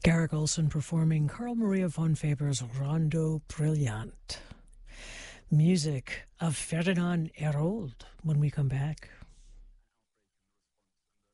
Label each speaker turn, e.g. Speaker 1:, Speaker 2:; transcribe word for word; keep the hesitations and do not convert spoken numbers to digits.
Speaker 1: Garrick Olson performing Carl Maria von Weber's Rondo Brilliant. Music of Ferdinand Herold when we come back.